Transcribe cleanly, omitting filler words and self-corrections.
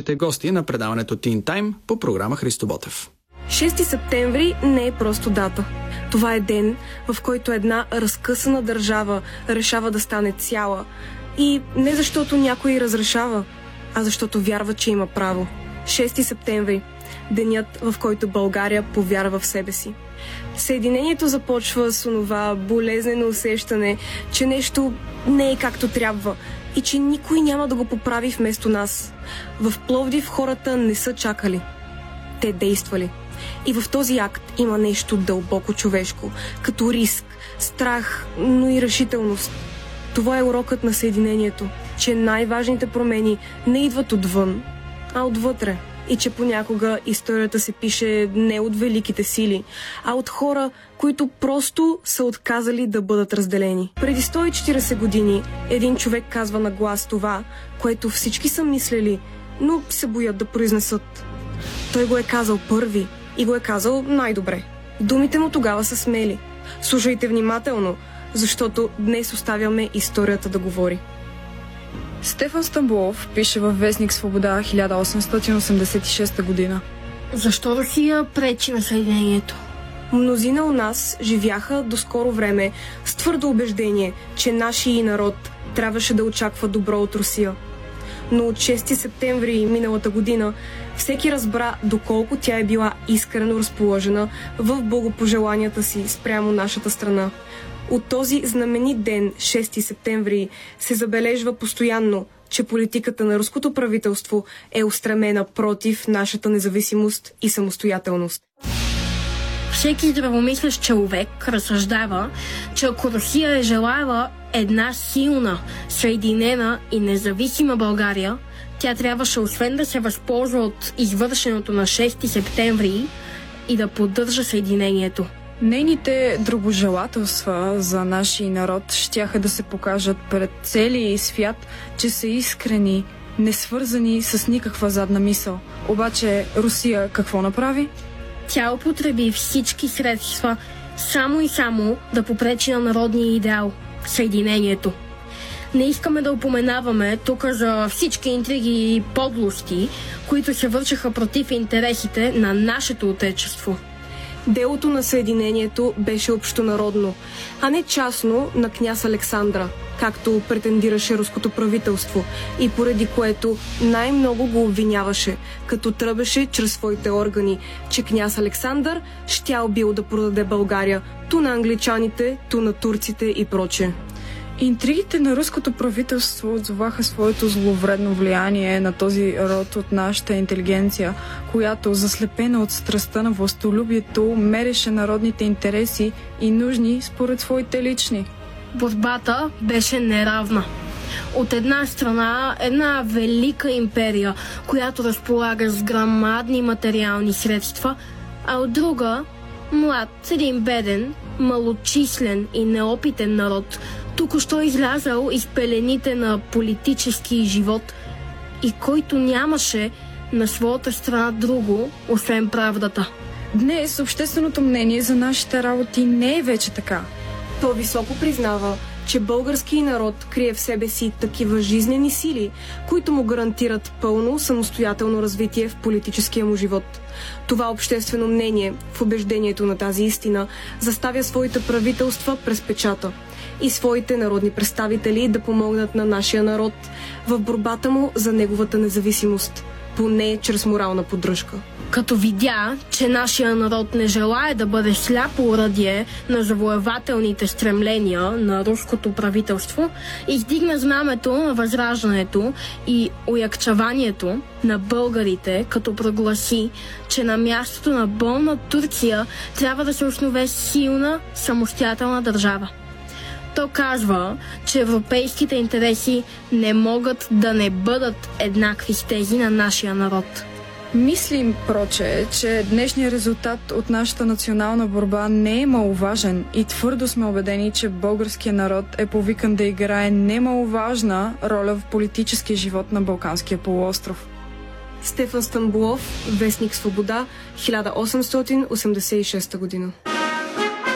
нашите гости на предаването Teen Time по програма Христо Ботев. 6 септември не е просто дата. Това е ден, в който една разкъсана държава решава да стане цяла. И не защото някой разрешава, а защото вярва, че има право. 6 септември – денят, в който България повярва в себе си. Съединението започва с онова болезнено усещане, че нещо не е както трябва и че никой няма да го поправи вместо нас. В Пловдив хората не са чакали. Те действали. И в този акт има нещо дълбоко човешко, като риск, страх, но и решителност. Това е урокът на Съединението, че най-важните промени не идват отвън, а отвътре. И че понякога историята се пише не от великите сили, а от хора, които просто са отказали да бъдат разделени. Преди 140 години един човек казва на глас това, което всички са мислели, но се боят да произнесат. Той го е казал първи и го е казал най-добре. Думите му тогава са смели. Слушайте внимателно, защото днес оставяме историята да говори. Стефан Стамболов пише във вестник Свобода 1886 година. Защо Русия пречи на Съединението? Мнозина у нас живяха до скоро време с твърдо убеждение, че нашия народ трябваше да очаква добро от Русия. Но от 6 септември миналата година всеки разбра доколко тя е била искрено разположена в благопожеланията си спрямо нашата страна. От този знаменит ден, 6 септември, се забележва постоянно, че политиката на руското правителство е устремена против нашата независимост и самостоятелност. Всеки здравомислещ човек разсъждава, че ако Русия е желала една силна, съединена и независима България, тя трябваше освен да се възползва от извършеното на 6 септември и да поддържа съединението. Нейните другожелателства за нашия народ щяха да се покажат пред целия свят, че са искрени, не свързани с никаква задна мисъл. Обаче Русия какво направи? Тя употреби всички средства само и само да попречи на народния идеал – съединението. Не искаме да упоменаваме тук за всички интриги и подлости, които се вършаха против интересите на нашето отечество. Делото на Съединението беше общонародно, а не частно на княз Александра, както претендираше руското правителство, и поради което най-много го обвиняваше, като тръбеше чрез своите органи, че княз Александър щял бил да продаде България ту на англичаните, ту на турците и прочее. Интригите на руското правителство отзоваха своето зловредно влияние на този род от нашата интелигенция, която, заслепена от страстта на властолюбието, мереше народните интереси и нужни според своите лични. Борбата беше неравна. От една страна, една велика империя, която разполага с грамадни материални средства, а от друга, млад, един беден, малочислен и неопитен народ, току-що излязал из пелените на политически живот и който нямаше на своята страна друго, освен правдата. Днес общественото мнение за нашите работи не е вече така. То високо признава, че българският народ крие в себе си такива жизнени сили, които му гарантират пълно самостоятелно развитие в политическия му живот. Това обществено мнение, в убеждението на тази истина, заставя своите правителства през печата и своите народни представители да помогнат на нашия народ в борбата му за неговата независимост, поне чрез морална поддръжка. Като видя, че нашия народ не желае да бъде сляпо оръдие на завоевателните стремления на руското правителство, издигна знамето на възраждането и уякчаванието на българите, като прогласи, че на мястото на болна Турция трябва да се основе силна, самостоятелна държава. То казва, че европейските интереси не могат да не бъдат еднакви с тези на нашия народ. Мислим, проче, че днешният резултат от нашата национална борба не е маловажен и твърдо сме убедени, че българският народ е повикан да играе немаловажна роля в политическия живот на Балканския полуостров. Стефан Стамболов, вестник Свобода, 1886 година.